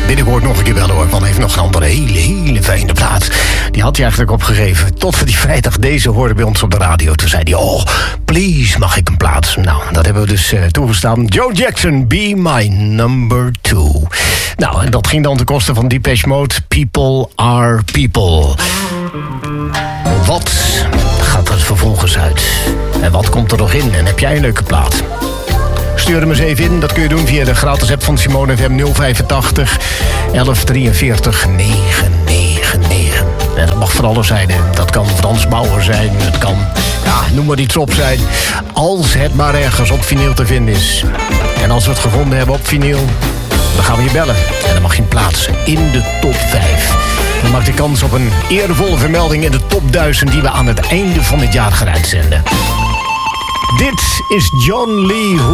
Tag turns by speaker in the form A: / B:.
A: binnenkort nog een keer bellen hoor. Want hij heeft nog een andere hele fijne plaat. Die had hij eigenlijk opgegeven. Tot we die vrijdag deze hoorden bij ons op de radio. Toen zei hij, oh, please, mag ik een plaats? Nou, dat hebben we dus toegestaan. Joe Jackson, Be My Number 2. Nou, en dat ging dan ten koste van Depeche Mode. People are people. Wat gaat er vervolgens uit? En wat komt er nog in? En heb jij een leuke plaat? Stuur hem eens even in. Dat kun je doen via de gratis app van Simone FM 085 1143 999. En dat mag van alles zijn. Dat kan Frans Bauer zijn. Het kan, ja, noem maar iets op zijn. Als het maar ergens op vinyl te vinden is. En als we het gevonden hebben op vinyl, dan gaan we je bellen. En dan mag je hem plaatsen in de top 5. Dan maakt de kans op een eervolle vermelding in de top 1000... die we aan het einde van dit jaar gaan uitzenden. Dit is John Lee